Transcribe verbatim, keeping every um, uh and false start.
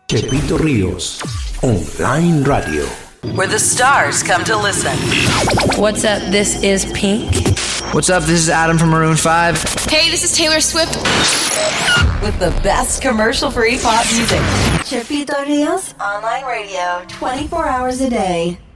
Chepito Ríos Online Radio, where the stars come to listen. What's up? This is Pink. What's up? This is Adam from Maroon five. Hey, this is Taylor Swift. With the best commercial-free pop music. Chepito Ríos Online Radio, twenty-four hours a day.